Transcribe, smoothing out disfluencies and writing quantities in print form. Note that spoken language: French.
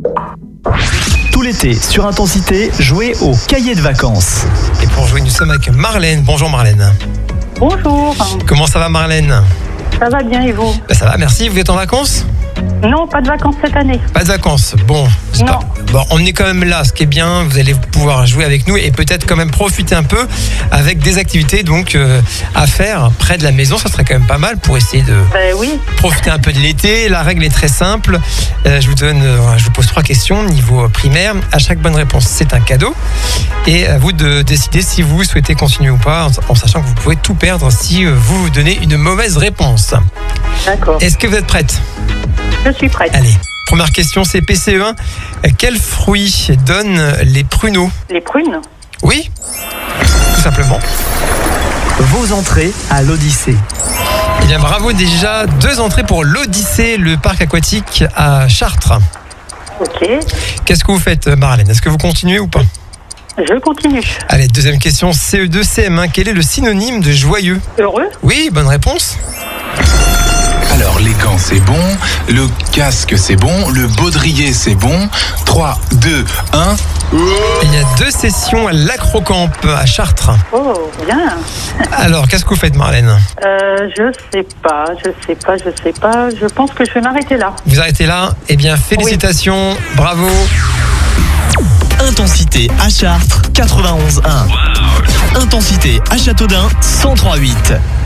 Tout l'été, sur Intensité, jouez au cahier de vacances. Et pour jouer, nous sommes avec Marlène. Bonjour Marlène. Bonjour, Comment ça va Marlène ? ça va bien et vous? Ça va, merci. Vous êtes en vacances ? Non, pas de vacances cette année. Pas de vacances. Bon, c'est Non. Bon, on est quand même là. Ce qui est bien, vous allez pouvoir jouer avec nous et peut-être quand même profiter un peu avec des activités donc à faire près de la maison. Ça serait quand même pas mal pour essayer de Ben oui, profiter un peu de l'été. La règle est très simple. Je vous pose 3 questions niveau primaire. À chaque bonne réponse, c'est un cadeau. Et à vous de décider si vous souhaitez continuer ou pas, en sachant que vous pouvez tout perdre si vous donnez une mauvaise réponse. d'accord. Est-ce que vous êtes prête ? Je suis prête. Allez, première question, c'est PCE1. Quels fruits donnent les pruneaux ? Les prunes? Oui, tout simplement. Vos entrées à l'Odyssée. Eh bien, bravo, déjà 2 entrées pour l'Odyssée, le parc aquatique à Chartres. Ok, Qu'est-ce que vous faites, Marlène ? Est-ce que vous continuez ou pas ? je continue. Allez, deuxième question, CE2, CM1. Quel est le synonyme de joyeux ? Heureux? Oui, bonne réponse. Alors, les gants, c'est bon. Le casque, c'est bon. Le baudrier, c'est bon. 3, 2, 1. Il y a 2 sessions à l'Acrocamp à Chartres. Oh, bien. Alors, qu'est-ce que vous faites, Marlène ? Je sais pas. Je pense que je vais m'arrêter là. Vous arrêtez là ? Eh bien, félicitations, bravo. Intensité à Chartres, 91.1. Intensité à Châteaudun, 103.8.